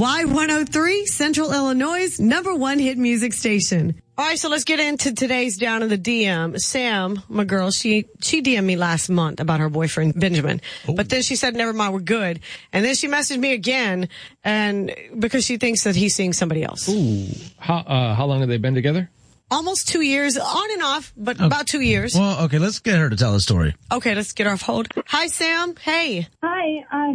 Y103, Central Illinois' #1 hit music station. All right, so let's get into today's Down in the DM. Sam, my girl, she DM'd me last month about her boyfriend, Benjamin. Oh. But then she said, never mind, we're good. And then she messaged me again, and because she thinks that he's seeing somebody else. Ooh. How long have they been together? Almost 2 years, on and off, but about 2 years. Well, okay, let's get her to tell the story. Okay, let's get her off hold. Hi, Sam. Hey. Hi.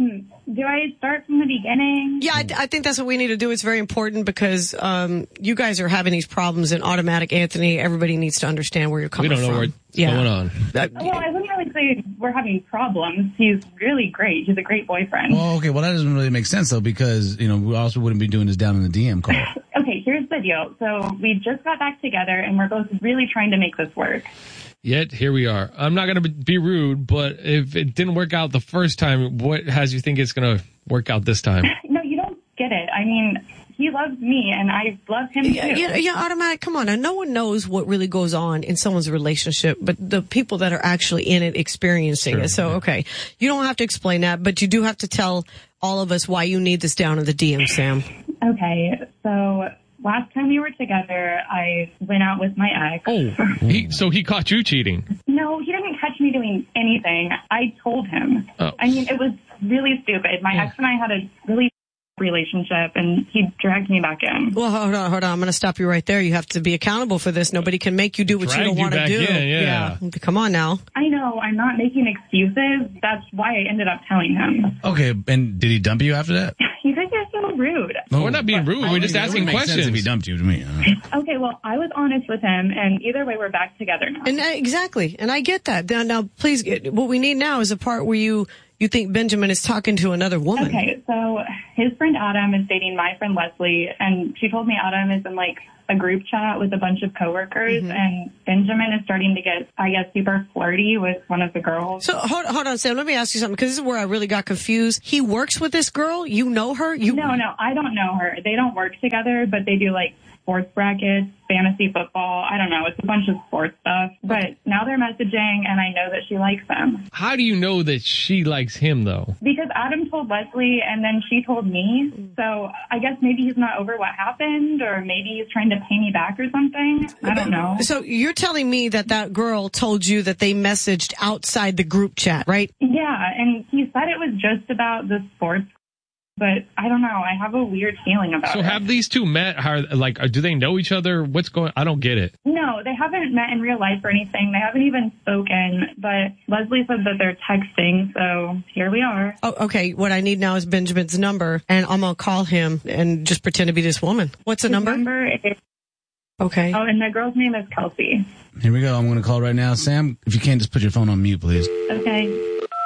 Do I start from the beginning? Yeah, I think that's what we need to do. It's very important because you guys are having these problems in Automatic Anthony. Everybody needs to understand where you're coming from. We don't know what's going on. Well, I wouldn't really say we're having problems. He's really great. He's a great boyfriend. Well, okay, well, that doesn't really make sense, though, because, you know, we also wouldn't be doing this Down in the DM call. Okay, here's the deal. So we just got back together, and we're both really trying to make this work. Yet, here we are. I'm not going to be rude, but if it didn't work out the first time, what has you think it's going to work out this time? No, you don't get it. I mean, he loves me, and I love him, too. Yeah, Automatic, come on. And no one knows what really goes on in someone's relationship, but the people that are actually in it experiencing it. So, okay, you don't have to explain that, but you do have to tell all of us why you need this Down in the DM, Sam. Okay, so last time we were together, I went out with my ex. Oh, so he caught you cheating? No, he didn't catch me doing anything. I told him. Oh. I mean, it was really stupid. My ex and I had a really relationship, and he dragged me back in. Well, hold on. I'm going to stop you right there. You have to be accountable for this. Nobody can make you do what you don't want to do. Yeah. Come on now. I know. I'm not making excuses. That's why I ended up telling him. Okay, and did he dump you after that? You guys are so rude. No, we're not being rude. We're just asking questions. If he dumped you to me. Okay, well, I was honest with him, and either way, we're back together now. And exactly. And I get that. Now, please, what we need now is a part where you think Benjamin is talking to another woman. Okay, so his friend Adam is dating my friend Leslie, and she told me Adam is in, like, a group chat with a bunch of coworkers, and Benjamin is starting to get, I guess, super flirty with one of the girls. So, hold on, Sam, let me ask you something, because this is where I really got confused. He works with this girl? You know her? No, I don't know her. They don't work together, but they do, like, sports brackets, fantasy football. I don't know. It's a bunch of sports stuff. But now they're messaging, and I know that she likes him. How do you know that she likes him, though? Because Adam told Leslie, and then she told me. So I guess maybe he's not over what happened, or maybe he's trying to pay me back or something. I don't know. So you're telling me that girl told you that they messaged outside the group chat, right? Yeah, and he said it was just about the sports. But I don't know. I have a weird feeling about it. So have these two met? Do they know each other? What's going on? I don't get it. No, they haven't met in real life or anything. They haven't even spoken. But Leslie said that they're texting, so here we are. Oh, okay. What I need now is Benjamin's number, and I'm going to call him and just pretend to be this woman. What's the number? His number is... Okay. Oh, and the girl's name is Kelsey. Here we go. I'm going to call right now. Sam, if you can, just put your phone on mute, please. Okay.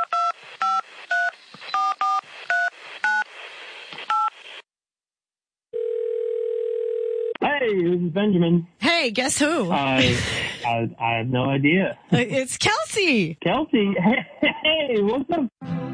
Hey, this is Benjamin. Hey, guess who? I have no idea. It's Kelsey. Kelsey, hey, what's up?